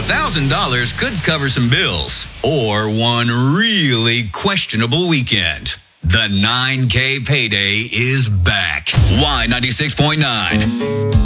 $1,000 could cover some bills or one really questionable weekend. The 9K payday is back. Y96.9.